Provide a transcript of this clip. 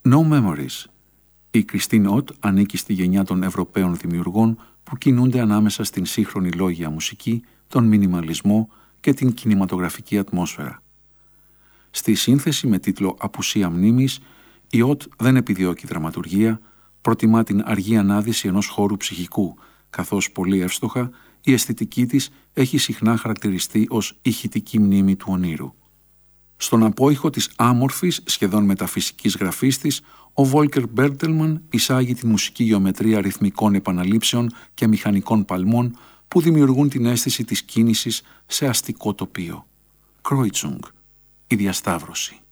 No Memories. Η Κριστίν Οτ ανήκει στη γενιά των Ευρωπαίων δημιουργών που κινούνται ανάμεσα στην σύγχρονη λόγια μουσική, τον μινιμαλισμό και την κινηματογραφική ατμόσφαιρα. Στη σύνθεση με τίτλο «Απουσία μνήμης», η Οτ δεν επιδιώκει δραματουργία, προτιμά την αργή ανάδυση ενός χώρου ψυχικού, καθώς πολύ εύστοχα η αισθητική της έχει συχνά χαρακτηριστεί ως ηχητική μνήμη του ονείρου. Στον απόϊχο της άμορφης, σχεδόν μεταφυσικής γραφής της, ο Βόλκερ Μπέρτελμαν εισάγει τη μουσική γεωμετρία ρυθμικών επαναλήψεων και μηχανικών παλμών που δημιουργούν την αίσθηση της κίνησης σε αστικό τοπίο. Kreuzung, η διασταύρωση.